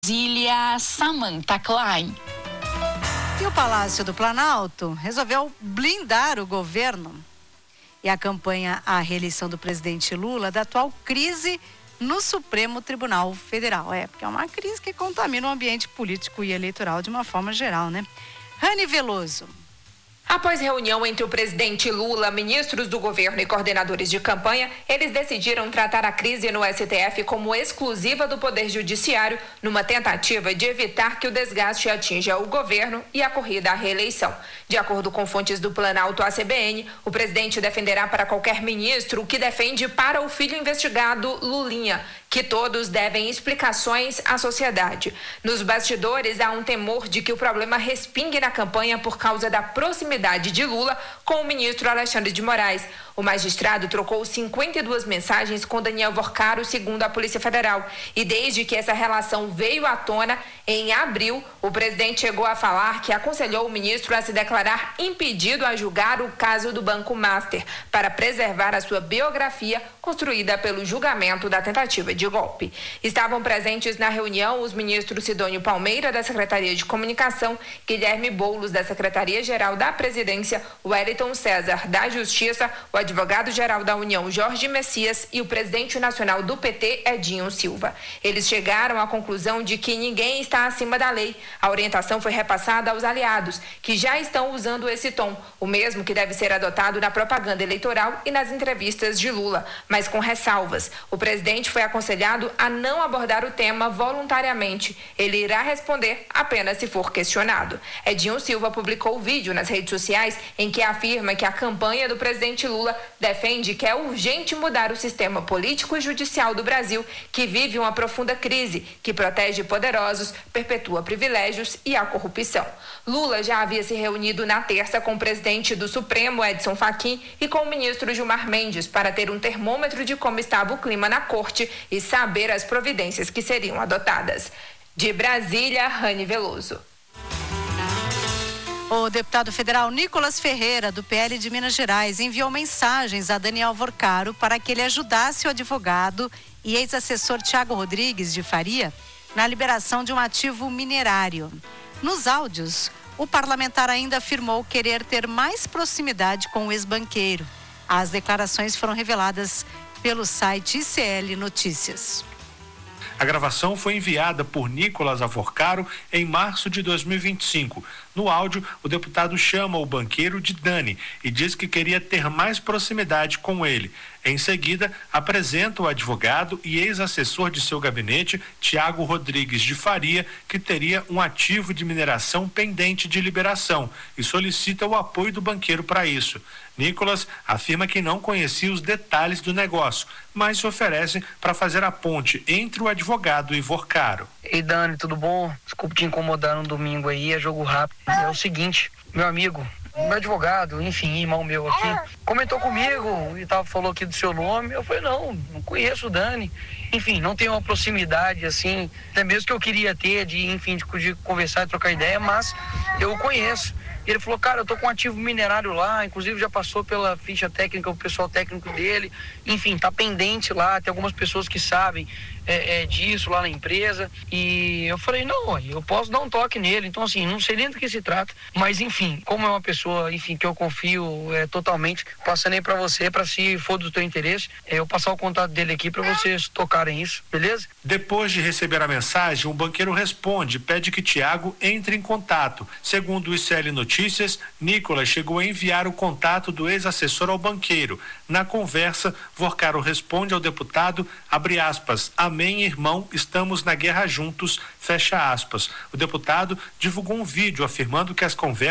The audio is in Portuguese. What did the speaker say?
Brasília, Samantha Klein. E o Palácio do Planalto resolveu blindar o governo e a campanha à reeleição do presidente Lula da atual crise no Supremo Tribunal Federal. Porque é uma crise que contamina o ambiente político e eleitoral de uma forma geral, né? Rani Veloso. Após reunião entre o presidente Lula, ministros do governo e coordenadores de campanha, eles decidiram tratar a crise no STF como exclusiva do Poder Judiciário, numa tentativa de evitar que o desgaste atinja o governo e a corrida à reeleição. De acordo com fontes do Planalto à CBN, o presidente defenderá para qualquer ministro o que defende para o filho investigado Lulinha, que todos devem explicações à sociedade. Nos bastidores, há um temor de que o problema respingue na campanha por causa da proximidade de Lula com o ministro Alexandre de Moraes. O magistrado trocou 52 mensagens com Daniel Worcaro, segundo a Polícia Federal. E desde que essa relação veio à tona, em abril, o presidente chegou a falar que aconselhou o ministro a se declarar impedido a julgar o caso do Banco Master, para preservar a sua biografia construída pelo julgamento da tentativa de golpe. Estavam presentes na reunião os ministros Sidônio Palmeira, da Secretaria de Comunicação, Guilherme Boulos, da Secretaria-Geral da Presidência, Wellington César, da Justiça, o advogado-geral da União, Jorge Messias, e o presidente nacional do PT, Edinho Silva. Eles chegaram à conclusão de que ninguém está acima da lei. A orientação foi repassada aos aliados, que já estão usando esse tom, o mesmo que deve ser adotado na propaganda eleitoral e nas entrevistas de Lula, mas com ressalvas. O presidente foi aconselhado a não abordar o tema voluntariamente. Ele irá responder apenas se for questionado. Edinho Silva publicou vídeo nas redes sociais em que afirma que a campanha do presidente Lula defende que é urgente mudar o sistema político e judicial do Brasil, que vive uma profunda crise, que protege poderosos, perpetua privilégios e a corrupção. Lula já havia se reunido na terça com o presidente do Supremo, Edson Fachin, e com o ministro Gilmar Mendes para ter um termômetro de como estava o clima na corte e saber as providências que seriam adotadas. De Brasília, Rani Veloso. O deputado federal Nicolas Ferreira, do PL de Minas Gerais, enviou mensagens a Daniel Worcaro para que ele ajudasse o advogado e ex-assessor Tiago Rodrigues de Faria na liberação de um ativo minerário. Nos áudios, o parlamentar ainda afirmou querer ter mais proximidade com o ex-banqueiro. As declarações foram reveladas pelo site ICL Notícias. A gravação foi enviada por Nicolas Worcaro em março de 2025. No áudio, o deputado chama o banqueiro de Dani e diz que queria ter mais proximidade com ele. Em seguida, apresenta o advogado e ex-assessor de seu gabinete, Tiago Rodrigues de Faria, que teria um ativo de mineração pendente de liberação e solicita o apoio do banqueiro para isso. Nicolas afirma que não conhecia os detalhes do negócio, mas se oferece para fazer a ponte entre o advogado e Worcaro. Ei, Dani, tudo bom? Desculpa te incomodar no domingo aí, é jogo rápido. É o seguinte, meu amigo, meu advogado, enfim, irmão meu aqui, comentou comigo e falou aqui do seu nome. Eu falei, não conheço o Dani. Enfim, não tenho uma proximidade assim, até mesmo que eu queria ter de conversar e trocar ideia, mas eu o conheço. Ele falou, cara, eu tô com um ativo minerário lá, inclusive já passou pela ficha técnica, o pessoal técnico dele, enfim, tá pendente lá, tem algumas pessoas que sabem disso lá na empresa. E eu falei, não, eu posso dar um toque nele. Então, assim, não sei nem do que se trata, mas enfim, como é uma pessoa, enfim, que eu confio totalmente, passando aí pra você, pra se for do teu interesse, eu passar o contato dele aqui pra vocês tocarem isso, beleza? Depois de receber a mensagem, o banqueiro responde, pede que Tiago entre em contato. Segundo o ICL Notícias, Nicolas chegou a enviar o contato do ex-assessor ao banqueiro. Na conversa, Worcaro responde ao deputado, abre aspas, amém, irmão, estamos na guerra juntos, fecha aspas. O deputado divulgou um vídeo afirmando que as conversas